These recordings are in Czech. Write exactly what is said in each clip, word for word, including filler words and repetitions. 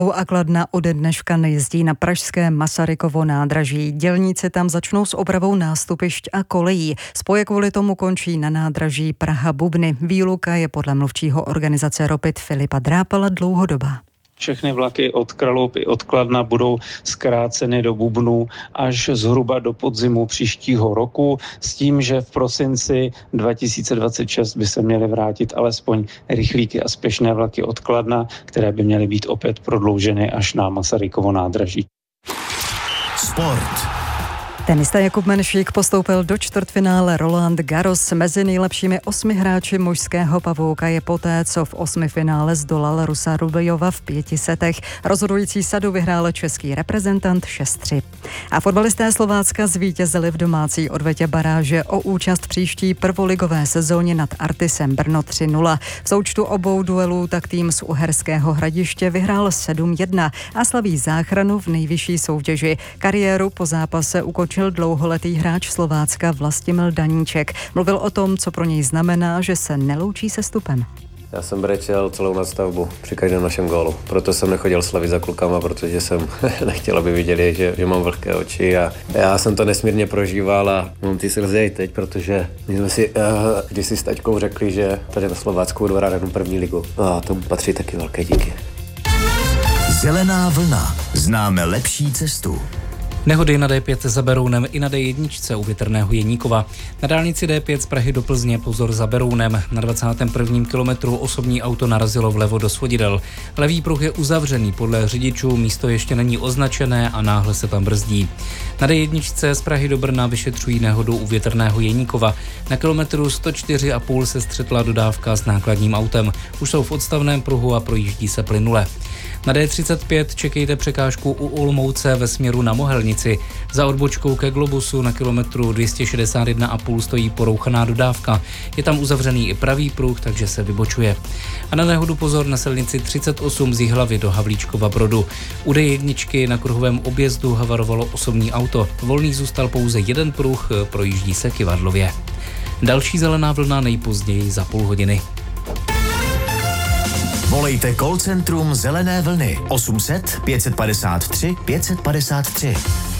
A Kladna ode dneška nejezdí na pražské Masarykovo nádraží. Dělníci tam začnou s opravou nástupišť a kolejí. Spoje kvůli tomu končí na nádraží Praha-Bubny. Výluka je podle mluvčího organizace Ropit Filipa Drápala dlouhodobá. Všechny vlaky od Kralupy i od Kladna budou zkráceny do Bubnu až zhruba do podzimu příštího roku, s tím, že v prosinci dva tisíce dvacet šest by se měly vrátit alespoň rychlíky a spěšné vlaky od Kladna, které by měly být opět prodlouženy až na Masarykovo nádraží. Sport. Tenista Jakub Menšík postoupil do čtvrtfinále Roland Garros. Mezi nejlepšími osmi hráči mužského pavouka je poté, co v osmifinále zdolal Rusa Rubejova v pěti setech. Rozhodující sadu vyhrál český reprezentant šest tři. A fotbalisté Slovácka zvítězili v domácí odvetě baráže o účast příští prvoligové sezóně nad Artisem Brno tři nula. V součtu obou duelů tak tým z Uherského Hradiště vyhrál sedm jedna a slaví záchranu v nejvyšší soutěži. Kariéru po zápase ukončil dlouholetý hráč Slovácka Vlastimil Daníček. Mluvil o tom, co pro něj znamená, že se neloučí se stupem. Já jsem brečel celou nadstavbu při každém našem gólu. Proto jsem nechodil slavit za klukama, protože jsem nechtěl, aby viděli, že, že mám vlhké oči. A já jsem to nesmírně prožíval a mám ty slzy i teď, protože my jsme si uh, když si s taťkou řekli, že tady na Slovácku budu hrát první ligu. A tomu patří taky velké díky. Zelená vlna. Známe lepší cestu. Nehody na D pět za Berounem i na D jedna u Větrného Jeníkova. Na dálnici D pět z Prahy do Plzně pozor za Berounem. Na dvacátém prvním kilometru osobní auto narazilo vlevo do svodidel. Levý pruh je uzavřený, podle řidičů místo ještě není označené a náhle se tam brzdí. Na D jedna z Prahy do Brna vyšetřují nehodu u Větrného Jeníkova. Na kilometru sto čtyři a půl se střetla dodávka s nákladním autem. Už jsou v odstavném pruhu a projíždí se plynule. Na D třicet pět čekejte překážku u Olomouce ve směru na Mohelnici. Za odbočkou ke Globusu na kilometru dvě stě šedesát jedna a půl stojí porouchaná dodávka. Je tam uzavřený i pravý pruh, takže se vybočuje. A na nehodu pozor na silnici třicet osm z Jihlavy do Havlíčkova Brodu. U D jedna na kruhovém objezdu havarovalo osobní auto. Volný zůstal pouze jeden pruh, projíždí se kyvadlově. Další zelená vlna nejpozději za půl hodiny. Volejte call centrum Zelené vlny osm set pět padesát tři pět padesát tři.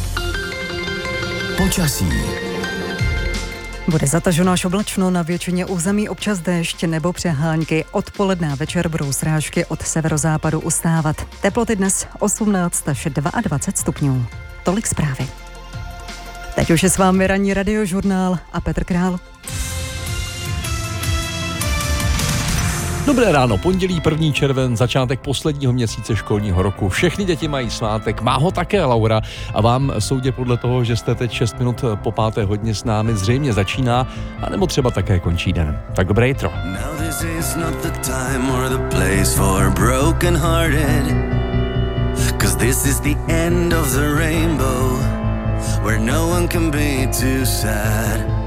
Počasí. Bude zataženo až oblačno, na většině území občas déšť nebo přehánky. Odpoledne a večer budou srážky od severozápadu ustávat. Teploty dnes osmnáct až dvacet dva stupňů. Tolik zprávy. Teď už je s vámi ranní radiožurnál a Petr Král. Dobré ráno, pondělí první červen, začátek posledního měsíce školního roku. Všechny děti mají svátek, má ho také Laura a vám soudě podle toho, že jste teď šest minut po páté hodně s námi, zřejmě začíná, anebo třeba také končí den. Tak dobré jitro. Where no one can be too sad.